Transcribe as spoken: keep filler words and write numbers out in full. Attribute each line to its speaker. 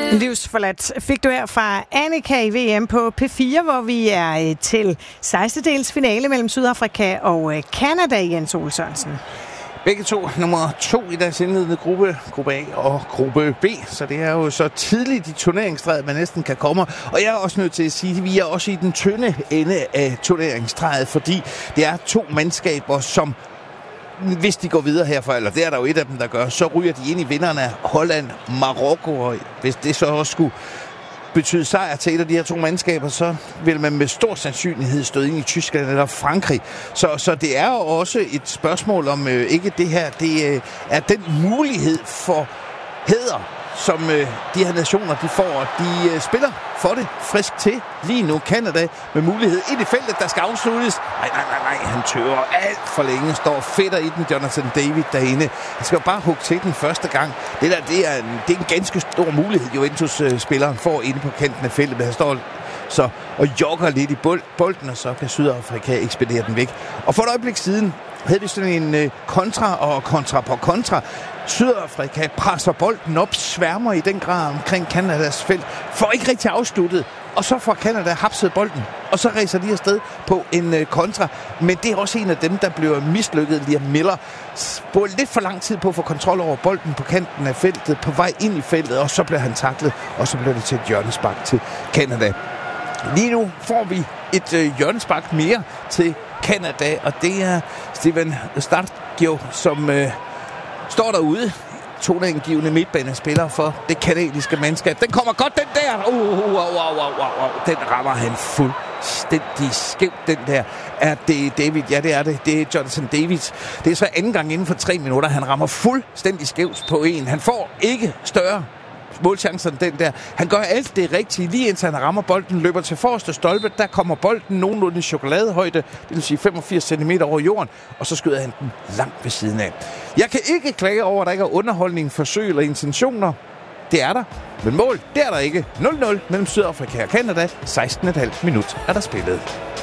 Speaker 1: Livsforladt fik du her fra Annika i V M på P fire, hvor vi er til sekstendels finale mellem Sydafrika og Canada, Jens Ole Sørensen.
Speaker 2: Begge to nummer to i deres indledende gruppe, gruppe A og gruppe B. Så det er jo så tidligt i turneringstræet, man næsten kan komme. Og jeg er også nødt til at sige, at vi er også i den tynde ende af turneringstræet, fordi det er to mandskaber, som hvis de går videre herfra, eller det er der jo et af dem, der gør, så ryger de ind i vinderne af Holland, Marokko, og hvis det så også skulle betyde sejr til et af de her to mandskaber, så vil man med stor sandsynlighed støde ind i Tyskland eller Frankrig. Så, så det er jo også et spørgsmål om øh, ikke det her, det øh, er den mulighed for hæder, som øh, de her nationer de får. De øh, spiller for det frisk til lige nu. Canada med mulighed ind i feltet, der skal afsluttes. Nej, nej, nej, nej, han tøver alt for længe. Står fedter i den, Jonathan David derinde. Han skal jo bare hugge til den første gang. Det der, det er en, det er en ganske stor mulighed, Juventus-spilleren får inde på kanten af feltet. Men han står så og jogger lidt i bolden, og så kan Sydafrika ekspedere den væk. Og for et øjeblik siden havde vi sådan en øh, kontra og kontra på kontra. Sydafrika presser bolden op, sværmer i den grad omkring Kanadas felt, får ikke rigtig afsluttet, og så får Kanada hapset bolden, og så racer de afsted på en øh, kontra. Men det er også en af dem, der bliver mislykket. Liam Miller bruger lidt for lang tid på at få kontrol over bolden på kanten af feltet, på vej ind i feltet, og så bliver han taklet, og så bliver det til et hjørnespark til Kanada. Lige nu får vi et øh, hjørnespark mere til Canada, og det er Steven Startgio, som øh, står derude. Toneangivende midtbanespiller for det kanadiske mandskab. Den kommer godt, den der! Uh, uh, uh, uh, uh, uh, uh. Den rammer han fuldstændig skævt, den der. Er det David? Ja, det er det. Det er Jonathan David. Det er så anden gang inden for tre minutter. Han rammer fuldstændig skævt på en. Han får ikke større målchancen den der. Han gør alt det rigtige, lige indtil han rammer bolden, løber til forreste stolpe, der kommer bolden nogenlunde i chokoladehøjde, det vil sige femogfirs centimeter over jorden, og så skyder han den langt ved siden af. Jeg kan ikke klage over, at der ikke er underholdning, forsøg eller intentioner. Det er der. Men mål, det er der ikke. nul nul mellem Sydafrika og Canada. seksten komma fem minut er der spillet.